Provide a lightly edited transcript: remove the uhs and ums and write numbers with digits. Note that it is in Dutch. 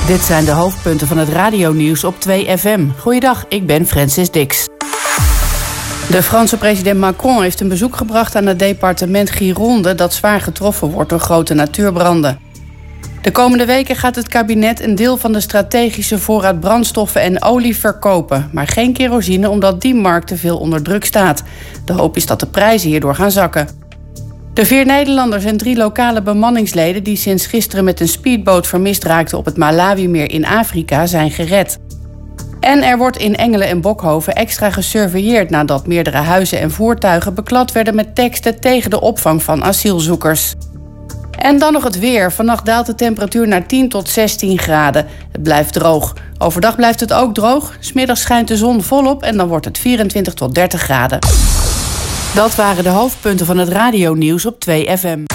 Dit zijn de hoofdpunten van het radionieuws op 2FM. Goeiedag, ik ben Francis Dix. De Franse president Macron heeft een bezoek gebracht aan het departement Gironde dat zwaar getroffen wordt door grote natuurbranden. De komende weken gaat het kabinet een deel van de strategische voorraad brandstoffen en olie verkopen, maar geen kerosine omdat die markt te veel onder druk staat. De hoop is dat de prijzen hierdoor gaan zakken. De 4 Nederlanders en 3 lokale bemanningsleden die sinds gisteren met een speedboot vermist raakten op het Malawimeer in Afrika zijn gered. En er wordt in Engelen en Bokhoven extra gesurveilleerd nadat meerdere huizen en voertuigen beklad werden met teksten tegen de opvang van asielzoekers. En dan nog het weer. Vannacht daalt de temperatuur naar 10 tot 16 graden. Het blijft droog. Overdag blijft het ook droog. 's Middags schijnt de zon volop en dan wordt het 24 tot 30 graden. Dat waren de hoofdpunten van het radionieuws op 2FM.